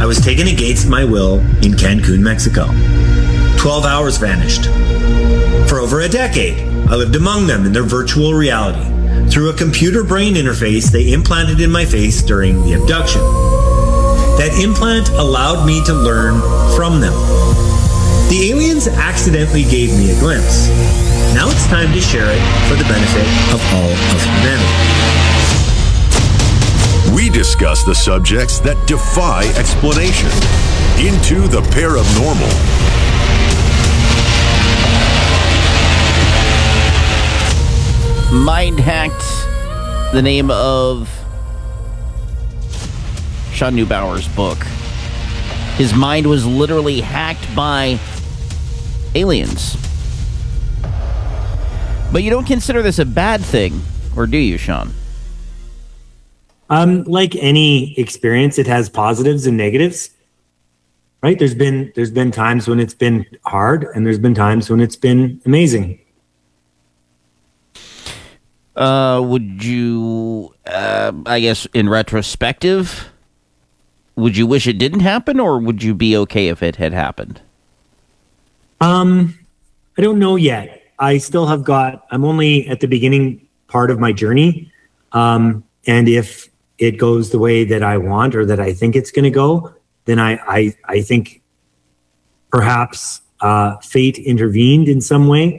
I was taken against my will in Cancun, Mexico. 12 hours vanished. For over a decade, I lived among them in their virtual reality through a computer brain interface they implanted in my face during the abduction. That implant allowed me to learn from them. The aliens accidentally gave me a glimpse. Now it's time to share it for the benefit of all of humanity. We discuss the subjects that defy explanation. Into the Paranormal. Mind Hacked, the name of Sean Neubauer's book. His mind was literally hacked by aliens. But you don't consider this a bad thing, or do you, Sean? Like any experience, it has positives and negatives, right? There's been times when it's been hard, and there's been times when it's been amazing. Would you, I guess, in retrospective, would you wish it didn't happen, or would you be okay if it had happened? I don't know yet. I still have I'm only at the beginning part of my journey. And if it goes the way that I want or that I think it's going to go, then I think perhaps fate intervened in some way.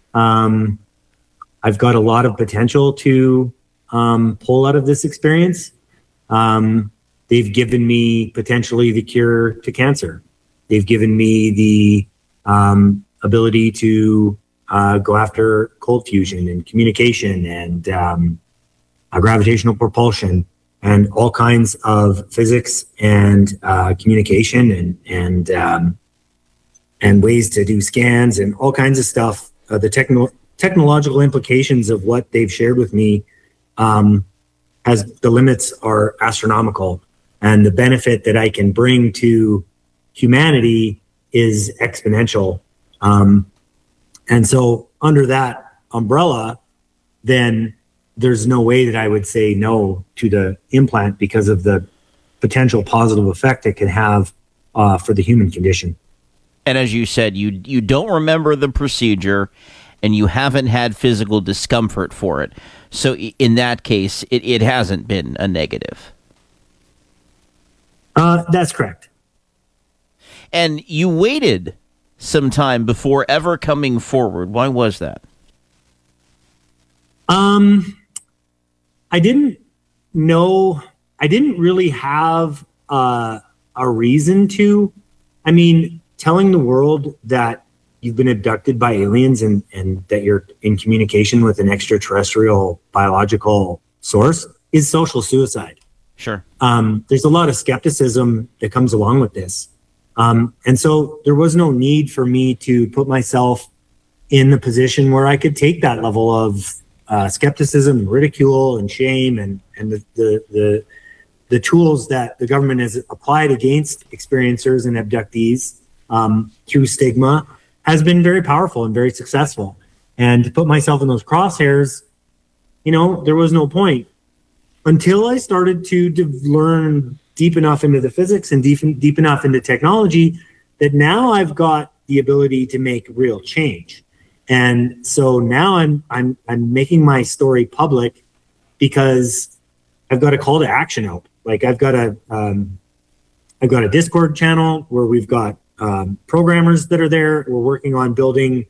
I've got a lot of potential to pull out of this experience. They've given me potentially the cure to cancer. They've given me the ability to go after cold fusion and communication and gravitational propulsion and all kinds of physics and communication and ways to do scans and all kinds of stuff. The technological implications of what they've shared with me, as the limits are astronomical, and the benefit that I can bring to humanity is exponential. And so under that umbrella, then there's no way that I would say no to the implant because of the potential positive effect it can have for the human condition. And as you said, you don't remember the procedure, and you haven't had physical discomfort for it. So in that case, it hasn't been a negative. That's correct. And you waited some time before ever coming forward. Why was that? I didn't know. I didn't really have a reason to. I mean, telling the world that you've been abducted by aliens and that you're in communication with an extraterrestrial biological source is social suicide. Sure. There's a lot of skepticism that comes along with this. And so there was no need for me to put myself in the position where I could take that level of skepticism and ridicule and shame and the tools that the government has applied against experiencers and abductees through stigma has been very powerful and very successful. And to put myself in those crosshairs, there was no point until I started to learn deep enough into the physics and deep enough into technology that now I've got the ability to make real change. And so now I'm making my story public because I've got a call to action out. Like I've got a Discord channel where we've got programmers that are there. We're working on building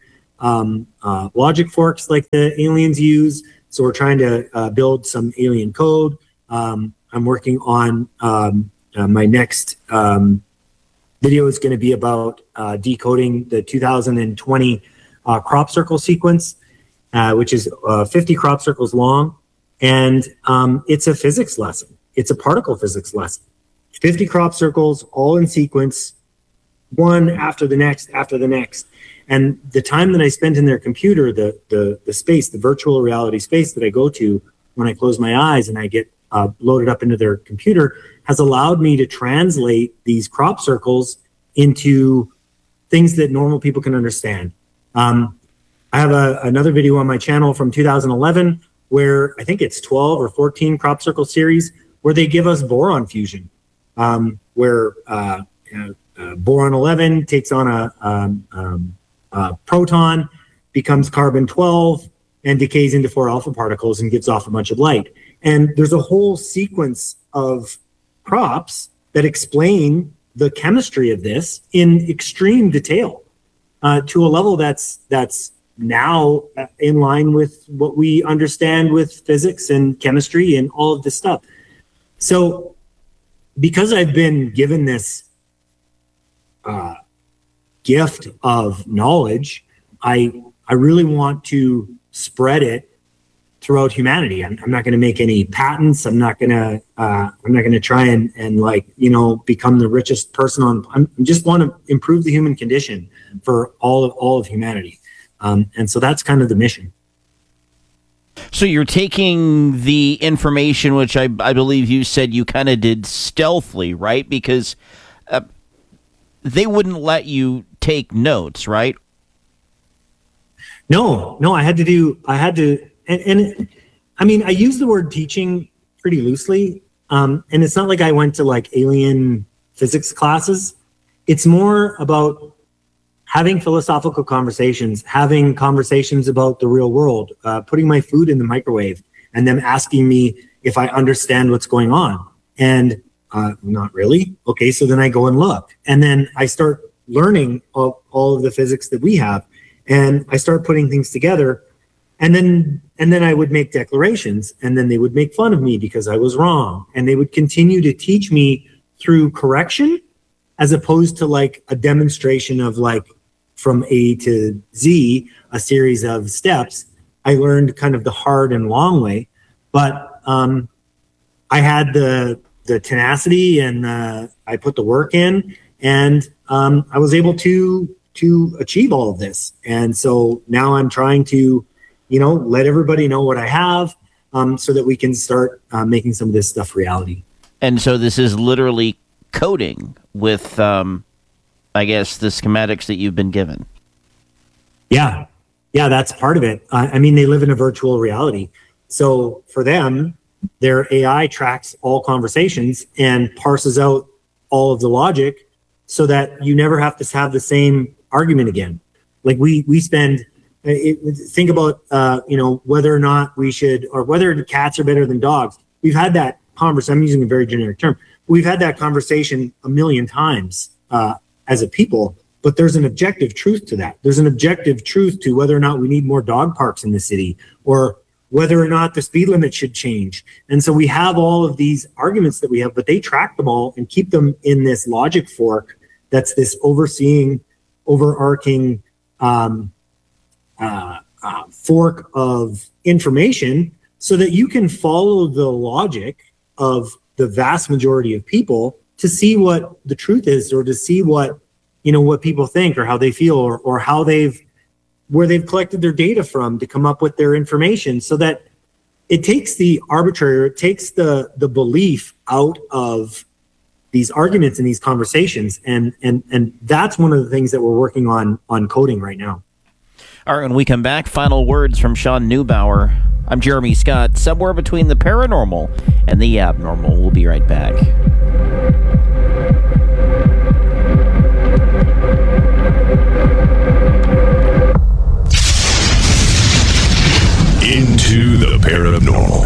logic forks like the aliens use. So we're trying to build some alien code. I'm working on my next video is going to be about decoding the 2020 crop circle sequence, which is 50 crop circles long. And it's a physics lesson. It's a particle physics lesson. 50 crop circles all in sequence, one after the next, after the next. And the time that I spent in their computer, the space, the virtual reality space that I go to when I close my eyes and I get loaded up into their computer has allowed me to translate these crop circles into things that normal people can understand. I have another video on my channel from 2011 where I think it's 12 or 14 crop circle series where they give us boron fusion. where boron 11 takes on a proton, becomes carbon 12, and decays into 4 alpha particles and gives off a bunch of light. And there's a whole sequence of props that explain the chemistry of this in extreme detail, to a level that's now in line with what we understand with physics and chemistry and all of this stuff. So because I've been given this gift of knowledge, I really want to spread it throughout humanity. I'm not going to make any patents. I'm not going to try and like, become the richest person I just want to improve the human condition for all of humanity. And so that's kind of the mission. So you're taking the information, which I believe you said you kind of did stealthily, right? Because they wouldn't let you take notes, right? No, I had to, and I mean, I use the word teaching pretty loosely. And it's not like I went to like alien physics classes. It's more about having philosophical conversations, having conversations about the real world, putting my food in the microwave and them asking me if I understand what's going on. And not really. Okay, so then I go and look. And then I start learning all of the physics that we have. And I start putting things together. And then I would make declarations, and then they would make fun of me because I was wrong. And they would continue to teach me through correction, as opposed to like a demonstration of like from A to Z, a series of steps. I learned kind of the hard and long way, but I had the tenacity, and I put the work in, and I was able to achieve all of this. And so now I'm trying to, let everybody know what I have, so that we can start making some of this stuff reality. And so this is literally coding with, I guess, the schematics that you've been given. Yeah, that's part of it. I mean, they live in a virtual reality. So for them, their AI tracks all conversations and parses out all of the logic so that you never have to have the same argument again. Like we spend, think about, whether or not we should, or whether cats are better than dogs. We've had that conversation. I'm using a very generic term. We've had that conversation a million times as a people, but there's an objective truth to that. There's an objective truth to whether or not we need more dog parks in the city, or whether or not the speed limit should change. And so we have all of these arguments that we have, but they track them all and keep them in this logic fork that's this overarching fork of information, so that you can follow the logic of the vast majority of people to see what the truth is, or to see what people think, or how they feel, or how where they've collected their data from to come up with their information, so that it takes the arbitrary, it takes the belief out of these arguments and these conversations. And that's one of the things that we're working on coding right now. All right, when we come back, final words from Sean Neubauer. I'm Jeremy Scott, somewhere between the paranormal and the abnormal. We'll be right back. Into the paranormal.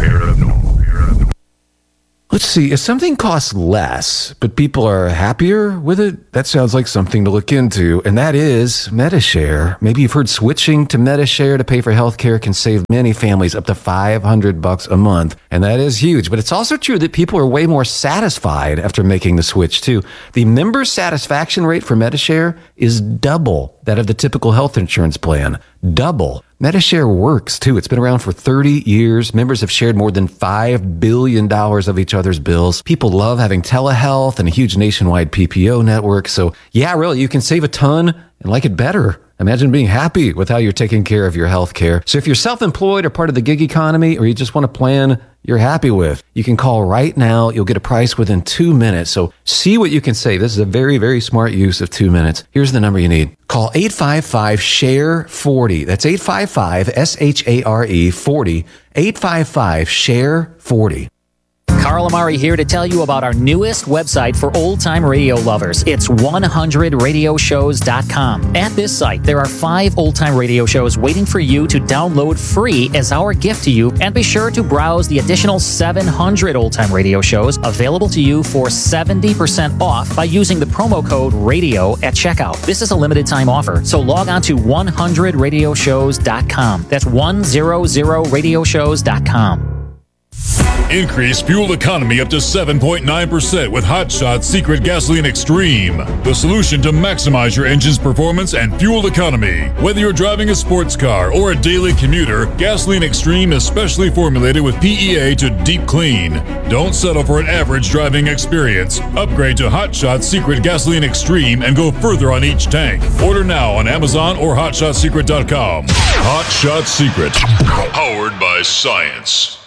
Let's see, if something costs less, but people are happier with it, that sounds like something to look into, and that is Medi-Share. Maybe you've heard switching to Medi-Share to pay for healthcare can save many families up to $500 a month, and that is huge. But it's also true that people are way more satisfied after making the switch, too. The member satisfaction rate for Medi-Share is double that of the typical health insurance plan. Double. Medi-Share works, too. It's been around for 30 years. Members have shared more than $5 billion of each other's bills. People love having telehealth and a huge nationwide PPO network. So, yeah, really, you can save a ton and like it better. Imagine being happy with how you're taking care of your health care. So if you're self-employed or part of the gig economy, or you just want a plan you're happy with, you can call right now. You'll get a price within 2 minutes. So see what you can save. This is a very, very smart use of 2 minutes. Here's the number you need. Call 855-SHARE-40. That's 855-SHARE-40. 855-SHARE-40. Carl Amari here to tell you about our newest website for old-time radio lovers. It's 100radioshows.com. At this site, there are 5 old-time radio shows waiting for you to download free as our gift to you, and be sure to browse the additional 700 old-time radio shows available to you for 70% off by using the promo code RADIO at checkout. This is a limited-time offer, so log on to 100radioshows.com. That's 100radioshows.com. Increase fuel economy up to 7.9% with Hot Shots Secret Gasoline Extreme, the solution to maximize your engine's performance and fuel economy. Whether you're driving a sports car or a daily commuter, Gasoline Extreme is specially formulated with PEA to deep clean. Don't settle for an average driving experience. Upgrade to Hot Shots Secret Gasoline Extreme and go further on each tank. Order now on Amazon or HotShotSecret.com. Hot Shots Secret, powered by science.